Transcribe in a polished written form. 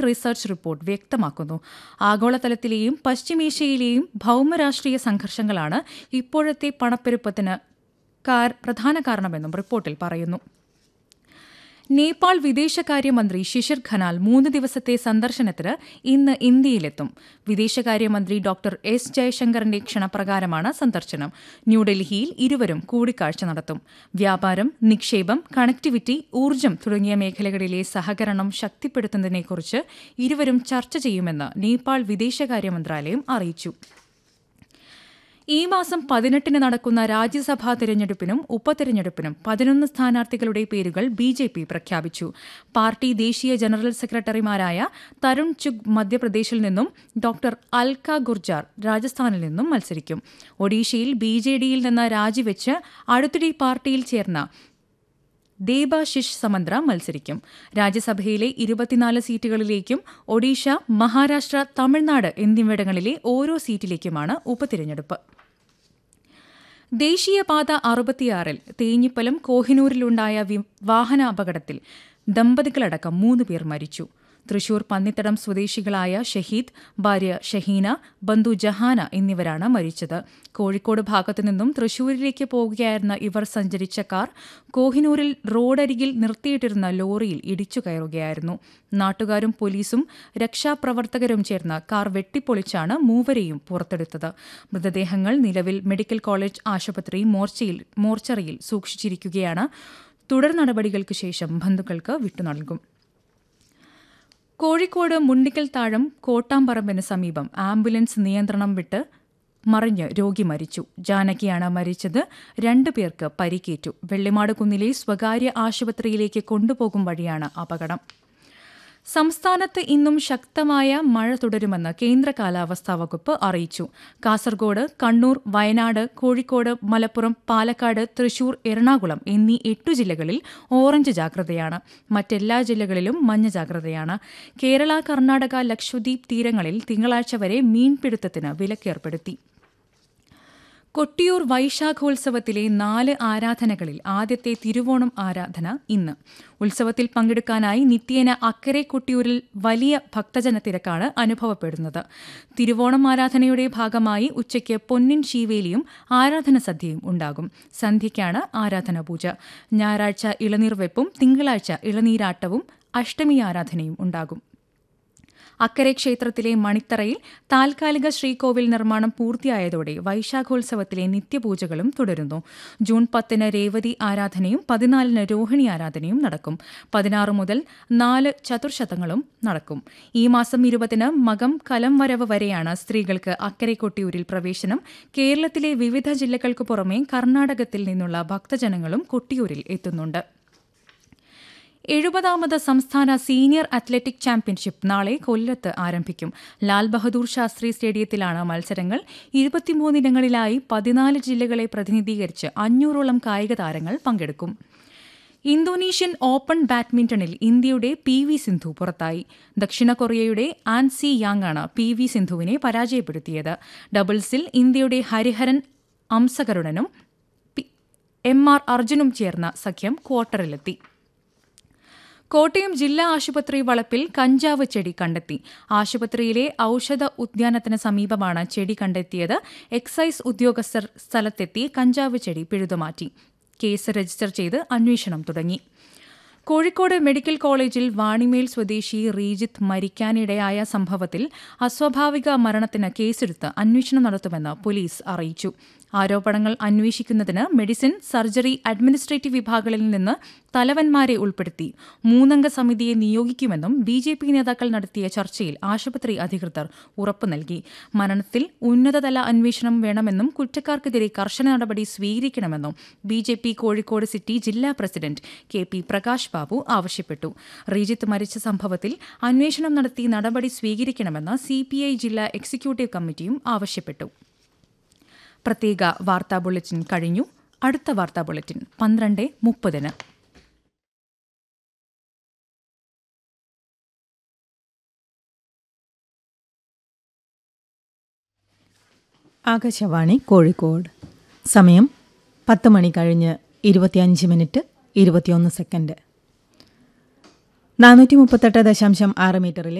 Research report വ്യക്തമാക്കുന്നു. ആഗോളതലത്തിലെയും പശ്ചിമേഷ്യയിലെയും ഭൌമരാഷ്ട്രീയ സംഘർഷങ്ങളാണ് ഇപ്പോഴത്തെ പണപ്പെരുപ്പത്തിന് പ്രധാന കാരണമെന്നും റിപ്പോർട്ടിൽ പറയുന്നു. നേപ്പാൾ വിദേശകാര്യമന്ത്രി ശിശിർ ഖനാൽ 3 ദിവസത്തെ സന്ദർശനത്തിന് ഇന്ന് ഇന്ത്യയിലെത്തും. വിദേശകാര്യമന്ത്രി ഡോക്ടർ എസ് ജയശങ്കറിന്റെ ക്ഷണപ്രകാരമാണ് സന്ദർശനം. ന്യൂഡൽഹിയിൽ ഇരുവരും കൂടിക്കാഴ്ച നടത്തും. വ്യാപാരം, നിക്ഷേപം, കണക്ടിവിറ്റി, ഊർജ്ജം തുടങ്ങിയ മേഖലകളിലെ സഹകരണം ശക്തിപ്പെടുത്തുന്നതിനെക്കുറിച്ച് ഇരുവരും ചർച്ച ചെയ്യുമെന്ന് നേപ്പാൾ വിദേശകാര്യ മന്ത്രാലയം അറിയിച്ചു. ഈ മാസം 18 നടക്കുന്ന രാജ്യസഭാ തിരഞ്ഞെടുപ്പിനും ഉപതിരഞ്ഞെടുപ്പിനും 11 സ്ഥാനാർത്ഥികളുടെ പേരുകൾ ബിജെപി പ്രഖ്യാപിച്ചു. പാർട്ടി ദേശീയ ജനറൽ സെക്രട്ടറിമാരായ തരുൺ ചുഗ് മധ്യപ്രദേശിൽ നിന്നും ഡോക്ടർ അൽക്ക ഗുർജാർ രാജസ്ഥാനിൽ നിന്നും മത്സരിക്കും. ഒഡീഷയിൽ ബിജെഡിയിൽ നിന്ന് രാജിവെച്ച് അടുത്തിടെ പാർട്ടിയിൽ ചേർന്ന ദേബാശിഷ് സമന്ത്ര മത്സരിക്കും. രാജ്യസഭയിലെ 24 സീറ്റുകളിലേക്കും ഒഡീഷ, മഹാരാഷ്ട്ര, തമിഴ്നാട് എന്നിവിടങ്ങളിലെ ഓരോ സീറ്റിലേക്കുമാണ് ഉപതിരഞ്ഞെടുപ്പ്. ദേശീയപാത 66-ൽ തേഞ്ഞിപ്പലം കോഹിനൂരിലുണ്ടായ വാഹനാപകടത്തിൽ ദമ്പതികളടക്കം 3 പേർ മരിച്ചു. തൃശൂർ പന്നിത്തടം സ്വദേശികളായ ഷഹീദ്, ഭാര്യ ഷഹീന, ബന്ധു ജഹാന എന്നിവരാണ് മരിച്ചത്. കോഴിക്കോട് ഭാഗത്തുനിന്നും തൃശൂരിലേക്ക് പോകുകയായിരുന്ന ഇവർ സഞ്ചരിച്ച കാർ കോഹിനൂരിൽ റോഡരികിൽ നിർത്തിയിട്ടിരുന്ന ലോറിയിൽ ഇടിച്ചു കയറുകയായിരുന്നു. നാട്ടുകാരും പോലീസും രക്ഷാപ്രവർത്തകരും ചേർന്ന് കാർ വെട്ടിപ്പൊളിച്ചാണ് മൂവരെയും പുറത്തെടുത്തത്. മൃതദേഹങ്ങൾ നിലവിൽ മെഡിക്കൽ കോളേജ് ആശുപത്രി മോർച്ചറിയിൽ സൂക്ഷിച്ചിരിക്കുകയാണ്. തുടർ നടപടികൾക്ക് ശേഷം ബന്ധുക്കൾക്ക് വിട്ടുനൽകും. കോഴിക്കോട് മുണ്ടിക്കൽ താഴം കോട്ടാമ്പറമ്പിന് സമീപം ആംബുലൻസ് നിയന്ത്രണം വിട്ട് മറിഞ്ഞ് രോഗി മരിച്ചു. ജാനകിയാണ് മരിച്ചത്. 2 പേർക്ക് പരിക്കേറ്റു. വെള്ളിമാട് കുന്നിലെ സ്വകാര്യ ആശുപത്രിയിലേക്ക് കൊണ്ടുപോകും വഴിയാണ് അപകടം. സംസ്ഥാനത്ത് ഇന്നും ശക്തമായ മഴ തുടരുമെന്ന് കേന്ദ്ര കാലാവസ്ഥാ വകുപ്പ് അറിയിച്ചു. കാസർഗോഡ്, കണ്ണൂർ, വയനാട്, കോഴിക്കോട്, മലപ്പുറം, പാലക്കാട്, തൃശൂർ, എറണാകുളം എന്നീ 8 ജില്ലകളിൽ ഓറഞ്ച് ജാഗ്രതയാണ്. മറ്റെല്ലാ ജില്ലകളിലും മഞ്ഞ ജാഗ്രതയാണ്. കേരള, കർണാടക, ലക്ഷദ്വീപ് തീരങ്ങളിൽ തിങ്കളാഴ്ച വരെ മീൻപിടുത്തത്തിന് വിലക്കേർപ്പെടുത്തി. കൊട്ടിയൂർ വൈശാഖോത്സവത്തിലെ 4 ആരാധനകളിൽ ആദ്യത്തെ തിരുവോണം ആരാധന ഇന്ന്. ഉത്സവത്തിൽ പങ്കെടുക്കാനായി നിത്യേന അക്കരെ കൊട്ടിയൂരിൽ വലിയ ഭക്തജന തിരക്കാണ് അനുഭവപ്പെടുന്നത്. തിരുവോണം ആരാധനയുടെ ഭാഗമായി ഉച്ചയ്ക്ക് പൊന്നിൻ ശീവേലിയും ആരാധന സദ്യയും ഉണ്ടാകും. സന്ധ്യയ്ക്കാണ് ആരാധന പൂജ. ഞായറാഴ്ച ഇളനീർ വെപ്പും തിങ്കളാഴ്ച ഇളനീരാട്ടവും അഷ്ടമി ആരാധനയും ഉണ്ടാകും. അക്കരെ ക്ഷേത്രത്തിലെ മണിത്തറയിൽ താൽക്കാലിക ശ്രീകോവിൽ നിർമ്മാണം പൂർത്തിയായതോടെ വൈശാഖോത്സവത്തിലെ നിത്യപൂജകളും തുടരുന്നു. ജൂൺ 10 രേവതി ആരാധനയും 14 രോഹിണി ആരാധനയും നടക്കും. 16 മുതൽ 4 ചതുർശതങ്ങളും നടക്കും. ഈ മാസം 20 മകം കലം വരവ് വരെയാണ് സ്ത്രീകൾക്ക് അക്കരെ കൊട്ടിയൂരിൽ പ്രവേശനം. കേരളത്തിലെ വിവിധ ജില്ലകൾക്കു പുറമെ കർണാടകത്തിൽ നിന്നുള്ള ഭക്തജനങ്ങളും കൊട്ടിയൂരിൽ എത്തുന്നുണ്ട്. 70ാമത് സംസ്ഥാന സീനിയർ അത്ലറ്റിക് ചാമ്പ്യൻഷിപ്പ് നാളെ കൊല്ലത്ത് ആരംഭിക്കും. ലാൽ ബഹദൂർ ശാസ്ത്രി സ്റ്റേഡിയത്തിലാണ് മത്സരങ്ങൾ. 23 ഇനങ്ങളിലായി 14 ജില്ലകളെ പ്രതിനിധീകരിച്ച് 500ഓളം കായിക താരങ്ങൾ പങ്കെടുക്കും. ഇന്തോനേഷ്യൻ ഓപ്പൺ ബാഡ്മിന്റണിൽ ഇന്ത്യയുടെ PV സിന്ധു പുറത്തായി. ദക്ഷിണ കൊറിയയുടെ ആൻ സി യാങ്ങാണ് PV സിന്ധുവിനെ പരാജയപ്പെടുത്തിയത്. ഡബിൾസിൽ ഇന്ത്യയുടെ ഹരിഹരൻ അംസകരുണനും MR അർജുനും ചേർന്ന സഖ്യം ക്വാർട്ടറിലെത്തി. കോട്ടയം ജില്ലാ ആശുപത്രി വളപ്പിൽ കഞ്ചാവ് ചെടി കണ്ടെത്തി. ആശുപത്രിയിലെ ഔഷധ ഉദ്യാനത്തിന് സമീപമാണ് ചെടി കണ്ടെത്തിയത്. എക്സൈസ് ഉദ്യോഗസ്ഥർ സ്ഥലത്തെത്തി കഞ്ചാവ് ചെടി പിഴുതുമാറ്റി. കേസ് രജിസ്റ്റർ ചെയ്ത് അന്വേഷണം തുടങ്ങി. കോഴിക്കോട് മെഡിക്കൽ കോളേജിൽ വാണിമേൽ സ്വദേശി റീജിത്ത് മരിക്കാനിടയായ സംഭവത്തിൽ അസ്വാഭാവിക മരണത്തിന് കേസെടുത്ത് അന്വേഷണം നടത്തുമെന്ന് പോലീസ് അറിയിച്ചു. ആരോപണങ്ങൾ അന്വേഷിക്കുന്നതിന് മെഡിസിൻ, സർജറി, അഡ്മിനിസ്ട്രേറ്റീവ് വിഭാഗങ്ങളിൽ നിന്ന് തലവന്മാരെ ഉൾപ്പെടുത്തി 3-അംഗ സമിതിയെ നിയോഗിക്കുമെന്നും BJP നേതാക്കൾ നടത്തിയ ചർച്ചയിൽ ആശുപത്രി അധികൃതർ ഉറപ്പു നൽകി. മരണത്തിൽ ഉന്നതതല അന്വേഷണം വേണമെന്നും കുറ്റക്കാർക്കെതിരെ കർശന നടപടി സ്വീകരിക്കണമെന്നും BJP കോഴിക്കോട് സിറ്റി ജില്ലാ പ്രസിഡന്റ് KP പ്രകാശ് ബാബു ആവശ്യപ്പെട്ടു. റീജിത്ത് മരിച്ച സംഭവത്തിൽ അന്വേഷണം നടത്തി നടപടി സ്വീകരിക്കണമെന്ന് CPI ജില്ലാ എക്സിക്യൂട്ടീവ് കമ്മിറ്റിയും ആവശ്യപ്പെട്ടു. പ്രത്യേക വാർത്താ ബുള്ളറ്റിൻ കഴിഞ്ഞു. അടുത്ത വാർത്താ ബുള്ളറ്റിൻ 12:30. ആകാശവാണി കോഴിക്കോട്. സമയം 10 മണി കഴിഞ്ഞ് 25 മിനിറ്റ് 21 സെക്കൻഡ്. 438.6 മീറ്ററിലെ